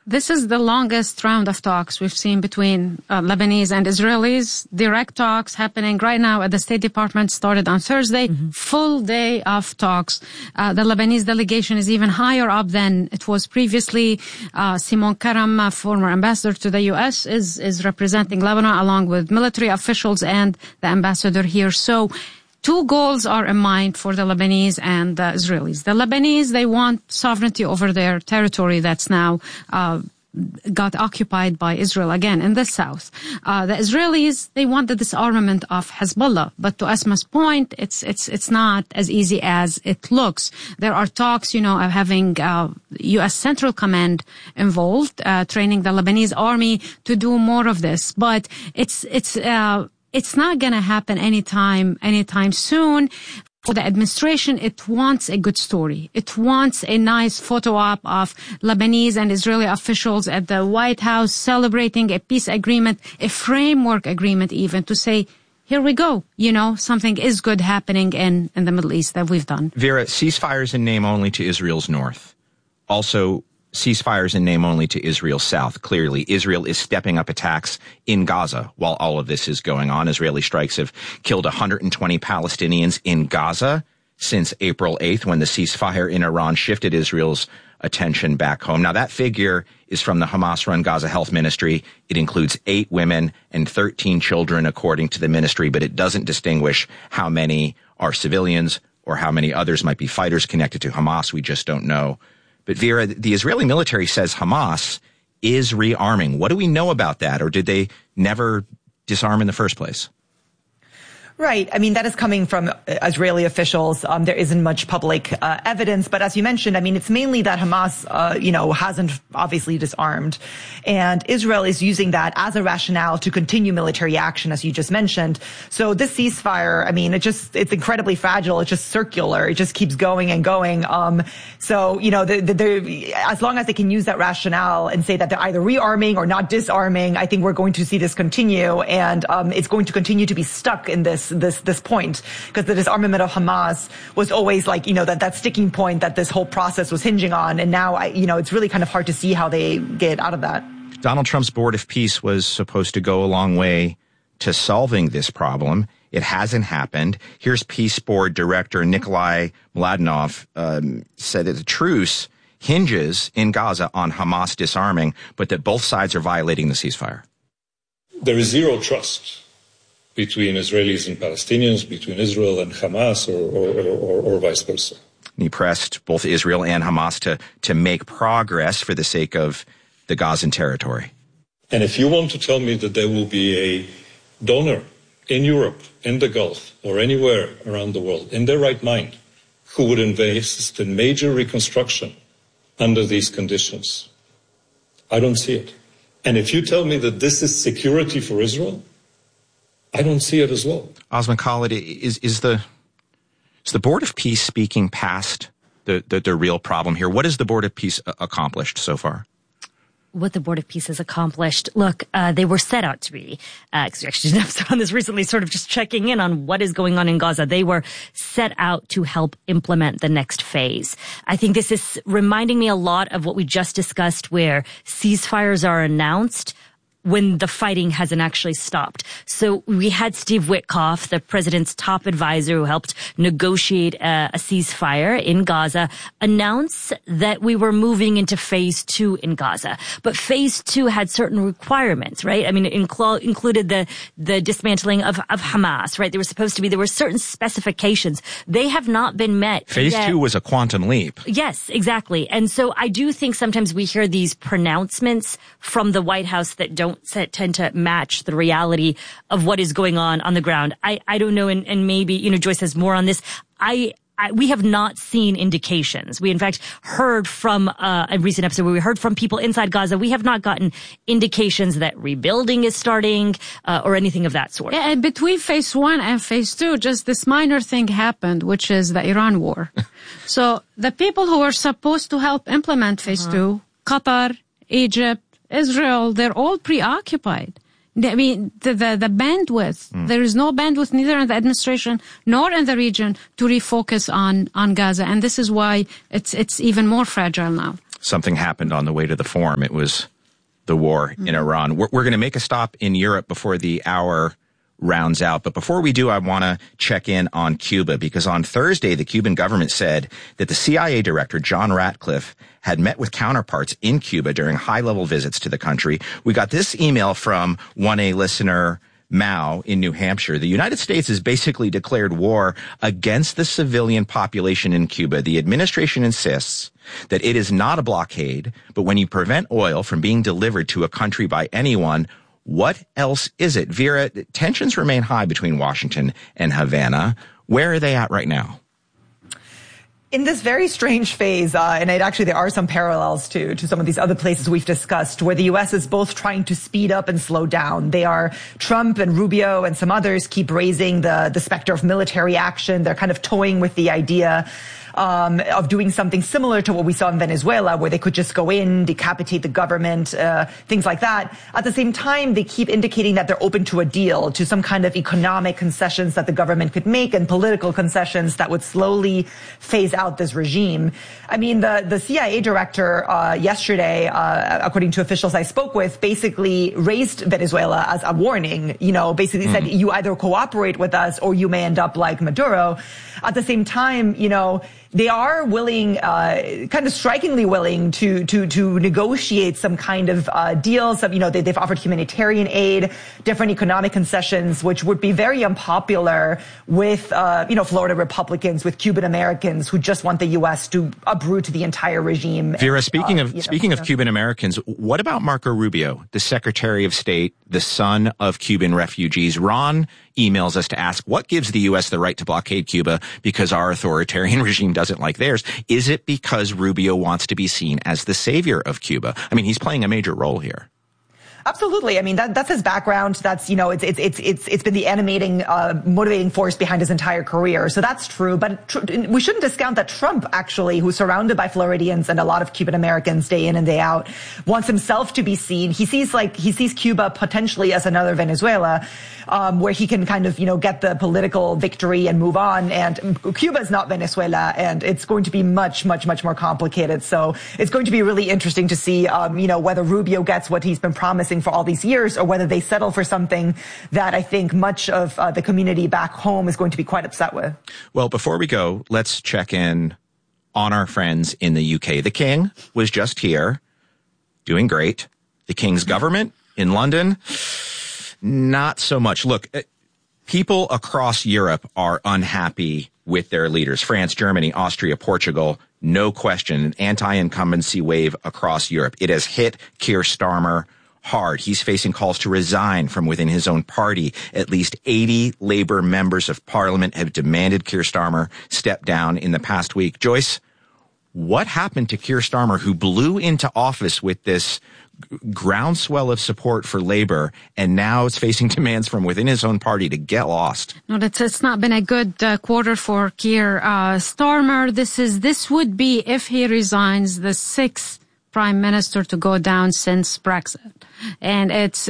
This is the longest round of talks we've seen between Lebanese and Israelis. Direct talks happening right now at the State Department, started on Thursday. Full day of talks. The Lebanese delegation is even higher up than it was previously. Simon Karam, former ambassador to the U.S., is representing Lebanon along with military officials and the ambassador here. So two goals are in mind for the Lebanese and the Israelis. The Lebanese, they want sovereignty over their territory that's now got occupied by Israel again in the south. The Israelis, they want the disarmament of Hezbollah. But to Asma's point, it's not as easy as it looks. There are talks, of having U.S. Central Command involved, training the Lebanese army to do more of this. But it's not going to happen anytime soon. For the administration, it wants a good story. It wants a nice photo op of Lebanese and Israeli officials at the White House celebrating a peace agreement, a framework agreement even, to say, here we go. Something is good happening in the Middle East that we've done. Vera, ceasefires in name only to Israel's north. Also, ceasefires in name only to Israel's south. Clearly, Israel is stepping up attacks in Gaza while all of this is going on. Israeli strikes have killed 120 Palestinians in Gaza since April 8th, when the ceasefire in Iran shifted Israel's attention back home. Now, that figure is from the Hamas-run Gaza Health Ministry. It includes 8 women and 13 children, according to the ministry, but it doesn't distinguish how many are civilians or how many others might be fighters connected to Hamas. We just don't know. But Vera, the Israeli military says Hamas is rearming. What do we know about that? Or did they never disarm in the first place? Right. I mean, that is coming from Israeli officials. There isn't much public evidence. But as you mentioned, I mean, it's mainly that Hamas, hasn't obviously disarmed. And Israel is using that as a rationale to continue military action, as you just mentioned. So this ceasefire, I mean, it's incredibly fragile. It's just circular. It just keeps going and going. So, as long as they can use that rationale and say that they're either rearming or not disarming, I think we're going to see this continue. And it's going to continue to be stuck in this point, because the disarmament of Hamas was always that sticking point that this whole process was hinging on. And now, it's really kind of hard to see how they get out of that. Donald Trump's Board of Peace was supposed to go a long way to solving this problem. It hasn't happened. Here's Peace Board Director Nikolai Mladenov said that the truce hinges in Gaza on Hamas disarming, but that both sides are violating the ceasefire. There is zero trust between Israelis and Palestinians, between Israel and Hamas, or vice versa. And he pressed both Israel and Hamas to make progress for the sake of the Gazan territory. And if you want to tell me that there will be a donor in Europe, in the Gulf, or anywhere around the world, in their right mind, who would invest in major reconstruction under these conditions, I don't see it. And if you tell me that this is security for Israel, I don't see it as well. Osman Khalid, is the Board of Peace speaking past the real problem here? What has the Board of Peace accomplished so far? What the Board of Peace has accomplished. Look, they were set out to be, because we actually did an episode on this recently, sort of just checking in on what is going on in Gaza. They were set out to help implement the next phase. I think this is reminding me a lot of what we just discussed, where ceasefires are announced when the fighting hasn't actually stopped. So we had Steve Witkoff, the president's top advisor who helped negotiate a ceasefire in Gaza, announce that we were moving into phase 2 in Gaza. But phase 2 had certain requirements, right? I mean, it included the dismantling of Hamas, right? There were certain specifications. They have not been met. Phase 2 was a quantum leap. Yes, exactly. And so I do think sometimes we hear these pronouncements from the White House that don't tend to match the reality of what is going on the ground. I don't know, and maybe, Joyce has more on this. We have not seen indications. We, in fact, heard from a recent episode where we heard from people inside Gaza. We have not gotten indications that rebuilding is starting or anything of that sort. Yeah, between phase 1 and phase 2, just this minor thing happened, which is the Iran war. So the people who were supposed to help implement phase 2, Qatar, Egypt, Israel, they're all preoccupied. I mean, the bandwidth, there is no bandwidth neither in the administration nor in the region to refocus on Gaza. And this is why it's even more fragile now. something happened on the way to the forum. It was the war in Iran. We're going to make a stop in Europe before the hour rounds out. But before we do, I want to check in on Cuba, because on Thursday, the Cuban government said that the CIA director, John Ratcliffe, had met with counterparts in Cuba during high-level visits to the country. We got this email from 1A listener Mao in New Hampshire. The United States has basically declared war against the civilian population in Cuba. The administration insists that it is not a blockade, but when you prevent oil from being delivered to a country by anyone, what else is it? Vera, tensions remain high between Washington and Havana. Where are they at right now? In this very strange phase, and there are some parallels to some of these other places we've discussed, where the U.S. is both trying to speed up and slow down. Trump and Rubio and some others keep raising the specter of military action. They're kind of toying with the idea of doing something similar to what we saw in Venezuela, where they could just go in, decapitate the government, things like that. At the same time, they keep indicating that they're open to a deal, to some kind of economic concessions that the government could make and political concessions that would slowly phase out this regime. I mean, the CIA director yesterday, according to officials I spoke with, basically raised Venezuela as a warning, basically said, you either cooperate with us or you may end up like Maduro. At the same time, they are willing, kind of strikingly willing to negotiate some kind of deals. They've offered humanitarian aid, different economic concessions, which would be very unpopular with, Florida Republicans, with Cuban Americans who just want the U.S. to uproot the entire regime. Vera, speaking of Cuban Americans, what about Marco Rubio, the Secretary of State, the son of Cuban refugees? Ron emails us to ask, what gives the U.S. the right to blockade Cuba because our authoritarian regime doesn't like theirs? Is it because Rubio wants to be seen as the savior of Cuba? I mean, he's playing a major role here. Absolutely. I mean, that's his background. That's, it's been the animating, motivating force behind his entire career. So that's true. But we shouldn't discount that Trump, actually, who's surrounded by Floridians and a lot of Cuban Americans day in and day out, wants himself to be seen. He sees Cuba potentially as another Venezuela, where he can kind of, get the political victory and move on. And Cuba is not Venezuela, and it's going to be much, much, much more complicated. So it's going to be really interesting to see, whether Rubio gets what he's been promising for all these years, or whether they settle for something that I think much of the community back home is going to be quite upset with. Well, before we go, let's check in on our friends in the UK. The King was just here, doing great. The King's government in London, not so much. Look, people across Europe are unhappy with their leaders. France, Germany, Austria, Portugal, no question, an anti-incumbency wave across Europe. It has hit Keir Starmer hard. He's facing calls to resign from within his own party. At least 80 Labour members of Parliament have demanded Keir Starmer step down in the past week. Joyce, what happened to Keir Starmer, who blew into office with this groundswell of support for Labour, and now is facing demands from within his own party to get lost? No, it's not been a good quarter for Keir Starmer. This would be, if he resigns, the sixth prime minister to go down since Brexit. And it's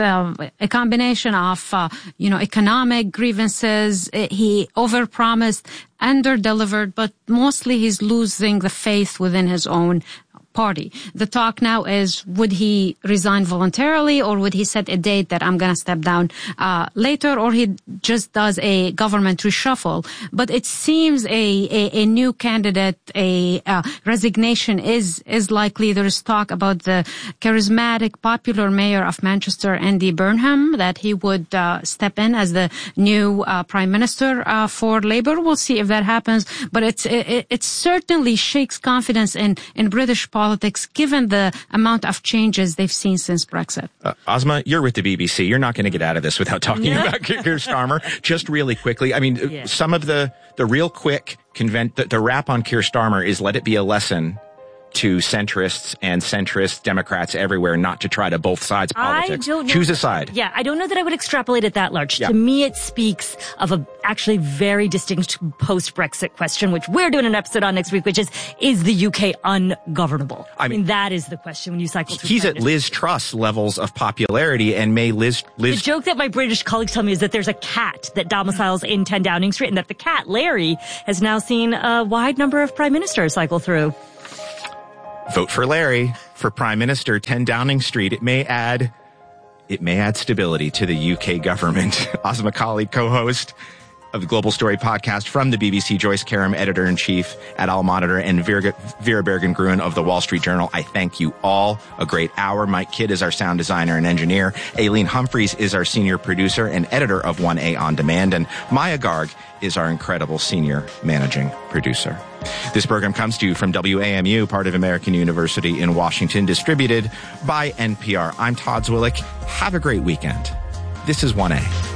a combination of, economic grievances. He overpromised, underdelivered, but mostly he's losing the faith within his own party. The talk now is, would he resign voluntarily, or would he set a date that I'm going to step down later, or he just does a government reshuffle? But it seems a new candidate, a resignation is likely. There is talk about the charismatic, popular mayor of Manchester, Andy Burnham, that he would step in as the new prime minister for Labour. We'll see if that happens. But it certainly shakes confidence in British politics, given the amount of changes they've seen since Brexit. Asma, you're with the BBC. You're not going to get out of this without talking about Keir Starmer. Just really quickly, I mean, some of the real quick the rap on Keir Starmer is, let it be a lesson to centrists and centrist Democrats everywhere not to try to both sides politics. Choose a side. Yeah, I don't know that I would extrapolate it that large. Yeah. To me, it speaks of a actually very distinct post-Brexit question, which we're doing an episode on next week, which is the UK ungovernable? I mean, that is the question when you cycle through. He's at Liz Truss levels of popularity, and may Liz... The joke that my British colleagues tell me is that there's a cat that domiciles in 10 Downing Street, and that the cat, Larry, has now seen a wide number of prime ministers cycle through. Vote for Larry for Prime Minister, 10 Downing Street. It may add stability to the UK government. Asma Khalid, co-host of the Global Story podcast from the BBC, Joyce Karam, editor-in-chief at Al Monitor, and Vera Bergen-Gruen of the Wall Street Journal. I thank you all. A great hour. Mike Kidd is our sound designer and engineer. Aileen Humphreys is our senior producer and editor of 1A On Demand. And Maya Garg is our incredible senior managing producer. This program comes to you from WAMU, part of American University in Washington, distributed by NPR. I'm Todd Zwillich. Have a great weekend. This is 1A.